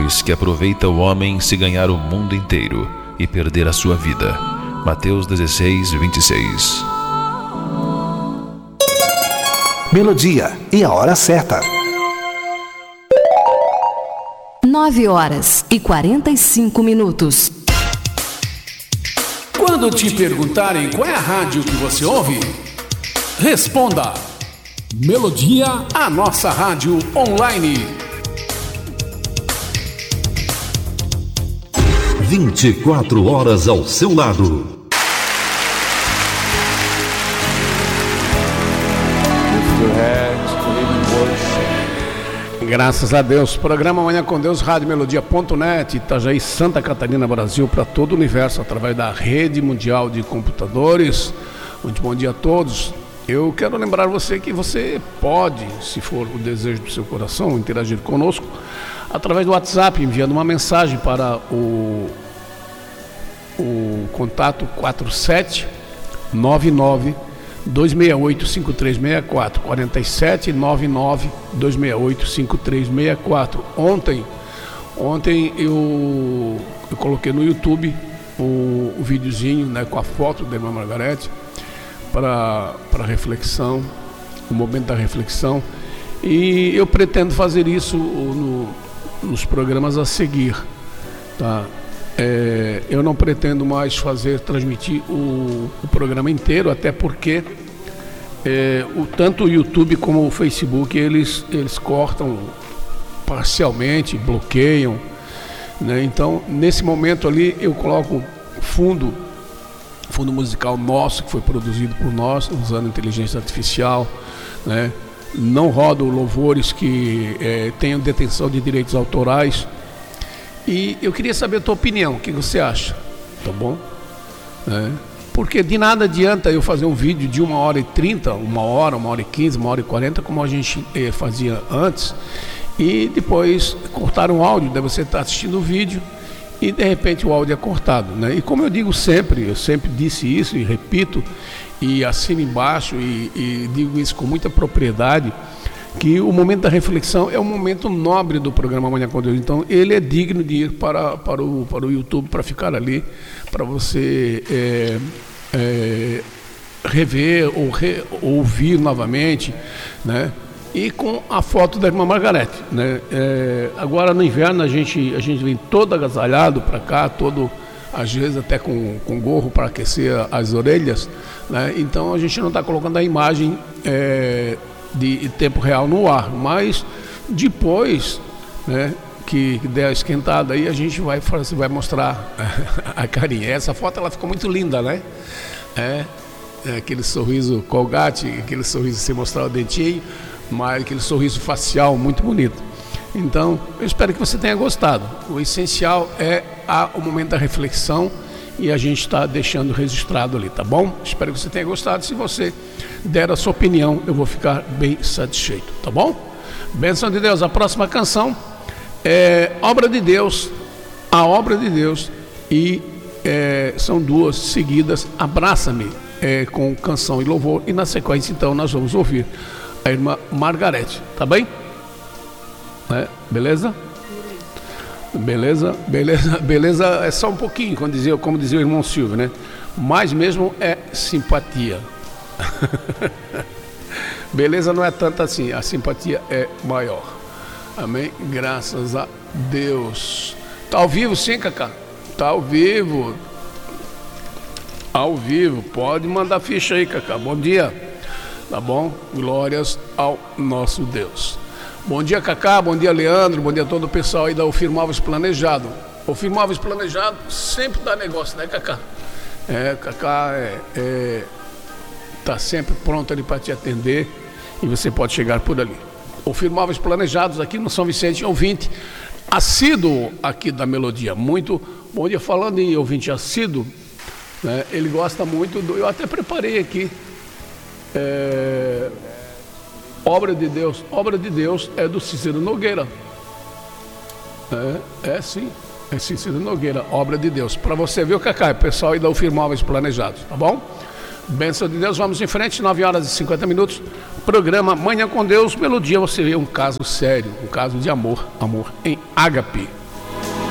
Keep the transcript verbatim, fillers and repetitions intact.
diz que aproveita o homem se ganhar o mundo inteiro e perder a sua vida. Mateus dezesseis, vinte e seis. Melodia e a hora certa. nove horas e quarenta e cinco minutos. Quando te perguntarem qual é a rádio que você ouve, responda: Melodia, a nossa rádio online. vinte e quatro horas ao seu lado. Graças a Deus. Programa Manhã com Deus, rádio melodia ponto net, Itajaí, Santa Catarina, Brasil, para todo o universo, através da rede mundial de computadores. Muito bom dia a todos. Eu quero lembrar você que você pode, se for o desejo do seu coração, interagir conosco através do WhatsApp, enviando uma mensagem para o, o contato quatro sete nove nove dois seis oito cinco três seis quatro, quatro sete nove nove dois seis oito cinco três seis quatro. Ontem, ontem eu, eu coloquei no YouTube o, o videozinho, né, com a foto da irmã Margarete para para reflexão, o momento da reflexão, e eu pretendo fazer isso no, nos programas a seguir, tá? É, eu não pretendo mais fazer, transmitir o, o programa inteiro, até porque é, o, tanto o YouTube como o Facebook, eles, eles cortam parcialmente, bloqueiam, né? Então, nesse momento ali, eu coloco fundo, fundo musical nosso, que foi produzido por nós, usando inteligência artificial, né? Não rodo louvores que é, tenham detenção de direitos autorais. E eu queria saber a tua opinião, o que você acha, tá bom? É, porque de nada adianta eu fazer um vídeo de uma hora e trinta, uma hora, uma hora e quinze, uma hora e quarenta, como a gente eh, fazia antes, e depois cortar um áudio, daí você está assistindo o vídeo e de repente o áudio é cortado, né? E como eu digo sempre, eu sempre disse isso e repito, e assino embaixo e, e digo isso com muita propriedade, que o momento da reflexão é um momento nobre do programa Manhã com Deus. Então ele é digno de ir para, para, o, para o YouTube, para ficar ali, para você é, é, rever ou re, ouvir novamente, né? E com a foto da irmã Margarete, né? É, agora no inverno a gente, a gente vem todo agasalhado para cá, todo, às vezes até com, com gorro para aquecer as orelhas, né? Então a gente não está colocando a imagem é, de tempo real no ar, mas depois, né, que, que der a esquentada aí, a gente vai, vai mostrar a carinha. Essa foto ela ficou muito linda, né? É, é aquele sorriso Colgate, aquele sorriso sem mostrar o dentinho, mas aquele sorriso facial muito bonito. Então, eu espero que você tenha gostado. O essencial é a, o momento da reflexão, e a gente está deixando registrado ali, tá bom? Espero que você tenha gostado. Se você der a sua opinião, eu vou ficar bem satisfeito, tá bom? Bênção de Deus. A próxima canção é Obra de Deus, a Obra de Deus, e é, são duas seguidas. Abraça-me, é, com canção e louvor, e na sequência então nós vamos ouvir a irmã Margarete, tá bem? É, beleza? Beleza, beleza, beleza é só um pouquinho, como dizia, como dizia o irmão Silvio, né? Mas mesmo é simpatia. Beleza não é tanto assim, a simpatia é maior. Amém? Graças a Deus. Tá ao vivo sim, Cacá? Tá ao vivo. Ao vivo, pode mandar ficha aí, Cacá. Bom dia. Tá bom? Glórias ao nosso Deus. Bom dia, Cacá, bom dia, Leandro, bom dia a todo o pessoal aí da Ofirmóveis Planejado. Ofirmóveis Planejado sempre dá negócio, né, Cacá? É, Cacá é, é, tá sempre pronto ali para te atender, e você pode chegar por ali. Ofirmóveis Planejados aqui no São Vicente, ouvinte assíduo aqui da Melodia. Muito bom dia. Falando em ouvinte assíduo, né, ele gosta muito do... Eu até preparei aqui... É, Obra de Deus, Obra de Deus é do Cícero Nogueira. É, é sim, é Cícero Nogueira, Obra de Deus. Para você ver o Cacá, pessoal aí da Ofirmóveis Planejados, tá bom? Bênção de Deus, vamos em frente, nove horas e cinquenta minutos. Programa Manhã com Deus, Melodia, você vê um caso sério, um caso de amor, amor em ágape.